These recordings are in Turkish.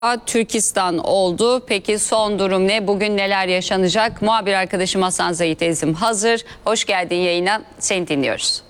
Türkistan oldu. Peki son durum ne? Bugün neler yaşanacak? Muhabir arkadaşım Hasan Zahit Ezim hazır. Hoş geldin yayına. Seni dinliyoruz.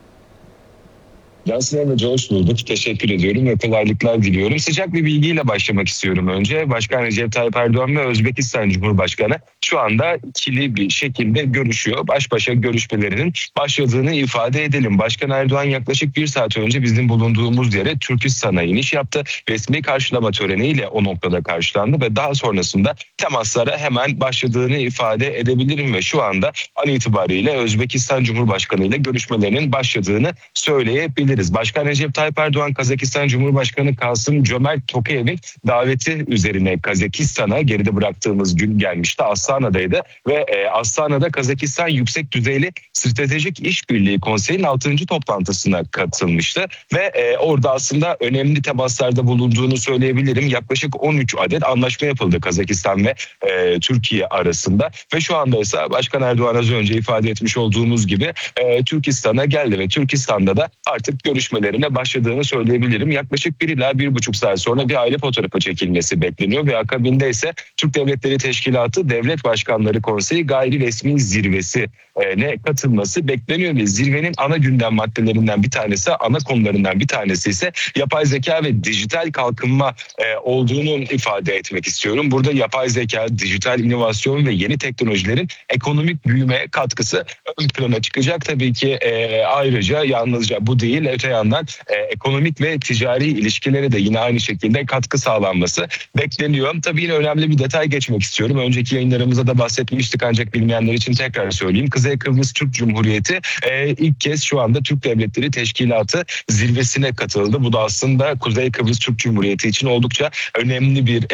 Yansılarla hoş bulduk. Teşekkür ediyorum ve kolaylıklar diliyorum. Sıcak bir bilgiyle başlamak istiyorum önce. Başkan Recep Tayyip Erdoğan ve Özbekistan Cumhurbaşkanı şu anda ikili bir şekilde görüşüyor. Baş başa görüşmelerinin başladığını ifade edelim. Başkan Erdoğan yaklaşık bir saat önce bizim bulunduğumuz yere Türkistan'a iniş yaptı. Resmi karşılama töreniyle o noktada karşılandı ve daha sonrasında temaslara hemen başladığını ifade edebilirim ve şu anda an itibariyle Özbekistan Cumhurbaşkanı ile görüşmelerinin başladığını söyleyebilirim. Başkan Recep Tayyip Erdoğan, Kazakistan Cumhurbaşkanı Kasım-Jomart Tokayev'in daveti üzerine Kazakistan'a geride bıraktığımız gün gelmişti. Astana'daydı ve Astana'da Kazakistan Yüksek Düzeyli Stratejik İşbirliği Konseyi'nin 6. toplantısına katılmıştı. Ve orada aslında önemli temaslarda bulunduğunu söyleyebilirim. Yaklaşık 13 adet anlaşma yapıldı Kazakistan ve Türkiye arasında. Ve şu anda ise Başkan Erdoğan az önce ifade etmiş olduğumuz gibi Türkistan'a geldi ve Türkistan'da da artık görüşmelerine başladığını söyleyebilirim. Yaklaşık 1 ila 1,5 saat sonra bir aile fotoğrafı çekilmesi bekleniyor ve akabinde ise Türk Devletleri Teşkilatı Devlet Başkanları Konseyi gayri resmi zirvesi ne katılması bekleniyor ve zirvenin ana gündem maddelerinden bir tanesi, ana konularından bir tanesi ise yapay zeka ve dijital kalkınma olduğunu ifade etmek istiyorum. Burada yapay zeka, dijital inovasyon ve yeni teknolojilerin ekonomik büyümeye katkısı ön plana çıkacak. Tabii ki ayrıca yalnızca bu değil, öte yandan ekonomik ve ticari ilişkilere de yine aynı şekilde katkı sağlanması bekleniyor. Tabii yine önemli bir detay geçmek istiyorum. Önceki yayınlarımızda da bahsetmiştik ancak bilmeyenler için tekrar söyleyeyim. Kuzey Kıbrıs Türk Cumhuriyeti ilk kez şu anda Türk Devletleri Teşkilatı zirvesine katıldı. Bu da aslında Kuzey Kıbrıs Türk Cumhuriyeti için oldukça önemli bir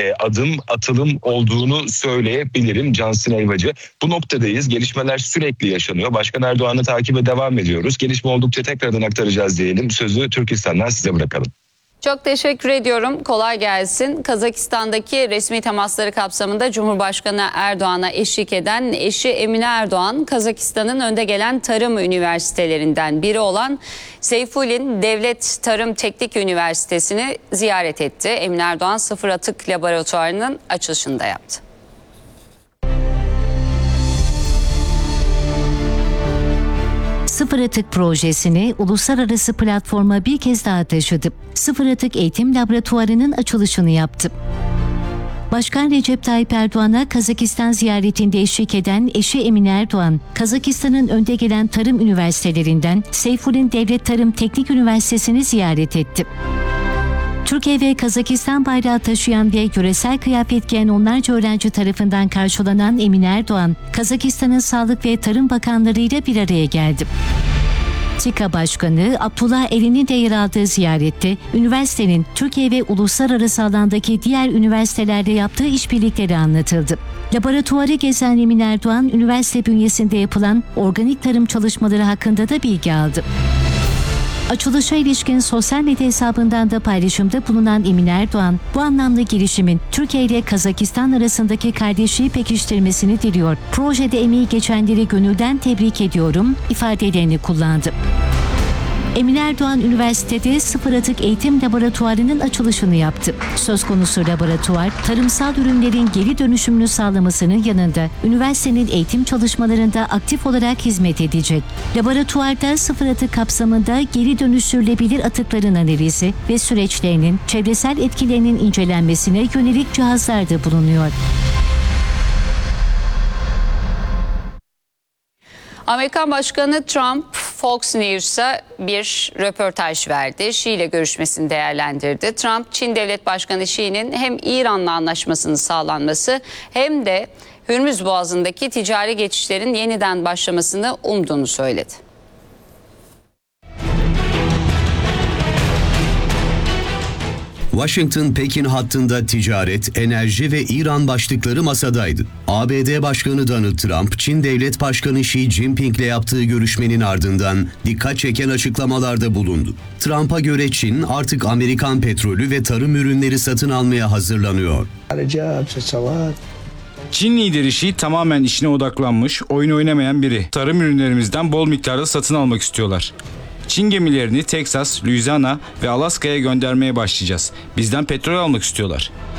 atılım olduğunu söyleyebilirim. Cansın Eyvacı. Bu noktadayız. Gelişmeler sürekli yaşanıyor. Başkan Erdoğan'ı takibe devam ediyoruz. Gelişme oldukça tekrardan aktaracağız diyelim. Sözü Türkistan'dan size bırakalım. Çok teşekkür ediyorum. Kolay gelsin. Kazakistan'daki resmi temasları kapsamında Cumhurbaşkanı Erdoğan'a eşlik eden eşi Emine Erdoğan, Kazakistan'ın önde gelen tarım üniversitelerinden biri olan Seyfulin Devlet Tarım Teknik Üniversitesi'ni ziyaret etti. Emine Erdoğan sıfır atık laboratuvarının açılışını da yaptı. Sıfır Atık projesini uluslararası platforma bir kez daha taşıdı. Sıfır Atık Eğitim Laboratuvarı'nın açılışını yaptı. Başkan Recep Tayyip Erdoğan'a Kazakistan ziyaretinde eşlik eden eşi Emine Erdoğan, Kazakistan'ın önde gelen tarım üniversitelerinden Seyfulin Devlet Tarım Teknik Üniversitesi'ni ziyaret etti. Türkiye ve Kazakistan bayrağı taşıyan ve yöresel kıyafet giyen onlarca öğrenci tarafından karşılanan Emine Erdoğan, Kazakistan'ın Sağlık ve Tarım Bakanları ile bir araya geldi. TİKA Başkanı Abdullah Elin'in de yer aldığı ziyarette, üniversitenin Türkiye ve uluslararası alandaki diğer üniversitelerle yaptığı işbirlikleri anlatıldı. Laboratuvarı gezen Emine Erdoğan, üniversite bünyesinde yapılan organik tarım çalışmaları hakkında da bilgi aldı. Açılışa ilişkin sosyal medya hesabından da paylaşımda bulunan Emine Erdoğan, bu anlamda girişimin Türkiye ile Kazakistan arasındaki kardeşliği pekiştirmesini diliyor. Projede emeği geçenleri gönülden tebrik ediyorum ifadelerini kullandı. Emine Erdoğan üniversitede Sıfır Atık Eğitim Laboratuvarı'nın açılışını yaptı. Söz konusu laboratuvar, tarımsal ürünlerin geri dönüşümünü sağlamasının yanında üniversitenin eğitim çalışmalarında aktif olarak hizmet edecek. Laboratuvarda sıfır atık kapsamında geri dönüştürülebilir atıkların analizi ve süreçlerinin çevresel etkilerinin incelenmesine yönelik cihazlar da bulunuyor. Amerikan Başkanı Trump, Fox News'a bir röportaj verdi. Xi ile görüşmesini değerlendirdi. Trump, Çin Devlet Başkanı Xi'nin hem İran'la anlaşmasının sağlanması hem de Hürmüz Boğazı'ndaki ticari geçişlerin yeniden başlamasını umduğunu söyledi. Washington-Pekin hattında ticaret, enerji ve İran başlıkları masadaydı. ABD Başkanı Donald Trump, Çin Devlet Başkanı Xi Jinping'le yaptığı görüşmenin ardından dikkat çeken açıklamalarda bulundu. Trump'a göre Çin artık Amerikan petrolü ve tarım ürünleri satın almaya hazırlanıyor. Çin lideri Xi tamamen işine odaklanmış, oyun oynamayan biri. Tarım ürünlerimizden bol miktarda satın almak istiyorlar. Çin gemilerini Teksas, Louisiana ve Alaska'ya göndermeye başlayacağız. Bizden petrol almak istiyorlar.